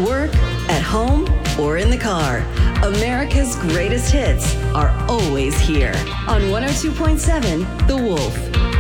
work, at home, or in the car. America's greatest hits are always here on 102.7 The Wolf.